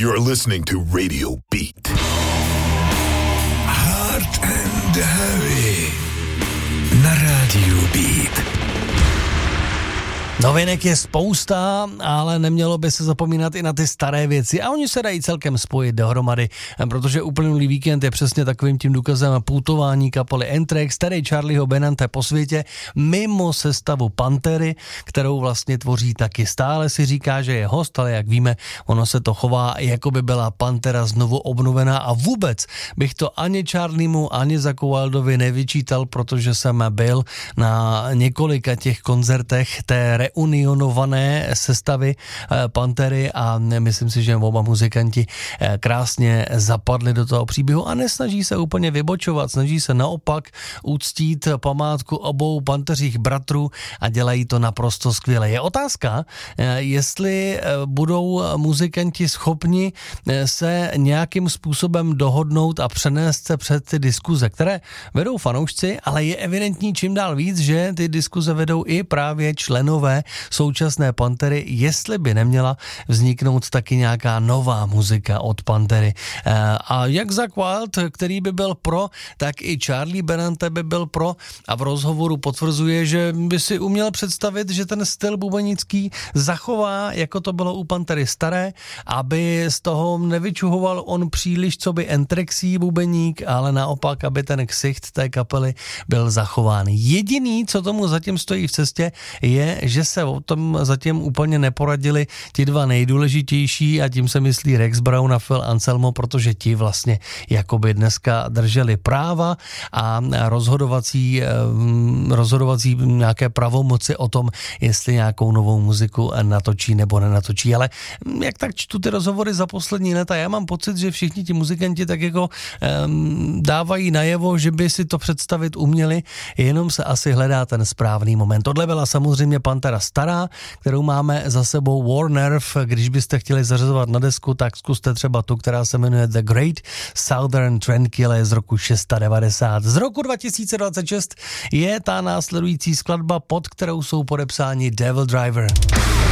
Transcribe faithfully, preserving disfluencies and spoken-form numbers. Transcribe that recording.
You're listening to Radio Beat. Hard and Heavy na Radio Beat. Novinek je spousta, ale nemělo by se zapomínat i na ty staré věci a oni se dají celkem spojit dohromady, protože uplynulý víkend je přesně takovým tím důkazem putování kapely Anthrax, starý Charlieho Benante po světě, mimo sestavu Pantery, kterou vlastně tvoří taky stále, si říká, že je host, ale jak víme, ono se to chová, jako by byla Pantera znovu obnovená a vůbec bych to ani Charliemu, ani Zacku Wildovi nevyčítal, protože jsem byl na několika těch koncertech té reunionované sestavy Pantery a myslím si, že oba muzikanti krásně zapadli do toho příběhu a nesnaží se úplně vybočovat, snaží se naopak uctít památku obou panteřích bratrů a dělají to naprosto skvěle. Je otázka, jestli budou muzikanti schopni se nějakým způsobem dohodnout a přenést se před ty diskuze, které vedou fanoušci, ale je evidentní čím dál víc, že ty diskuze vedou i právě členové současné Pantery, jestli by neměla vzniknout taky nějaká nová muzika od Pantery. A jak Zakk Wylde, který by byl pro, tak i Charlie Benante by byl pro a v rozhovoru potvrzuje, že by si uměl představit, že ten styl bubenický zachová, jako to bylo u Pantery staré, aby z toho nevyčuhoval on příliš, co by Anthraxí bubeník, ale naopak, aby ten ksicht té kapely byl zachován. Jediný, co tomu zatím stojí v cestě, je, že se o tom zatím úplně neporadili ti dva nejdůležitější a tím se myslí Rex Brown a Phil Anselmo, protože ti vlastně jakoby dneska drželi práva a rozhodovací, rozhodovací nějaké pravomoci o tom, jestli nějakou novou muziku natočí nebo nenatočí. Ale jak tak čtu ty rozhovory za poslední léta, já mám pocit, že všichni ti muzikanti tak jako um, dávají najevo, že by si to představit uměli, jenom se asi hledá ten správný moment. Tohle byla samozřejmě Pantera stará, kterou máme za sebou War Nerve. Když byste chtěli zařazovat na desku, tak zkuste třeba tu, která se jmenuje The Great Southern Tranquille z roku devadesát šest. Z roku dva tisíce dvacet šest je ta následující skladba, pod kterou jsou podepsáni Devil Driver.